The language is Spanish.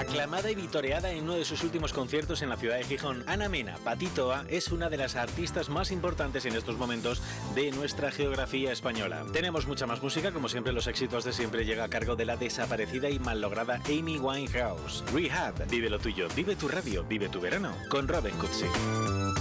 Aclamada y vitoreada en uno de sus últimos conciertos en la ciudad de Gijón, Ana Mena, Patitoa, es una de las artistas más importantes en estos momentos de nuestra geografía española. Tenemos mucha más música, como siempre los éxitos de siempre llega a cargo de la desaparecida y mallograda Amy Winehouse. Rehab, vive lo tuyo, vive tu radio, vive tu verano, con Robin Cutsi.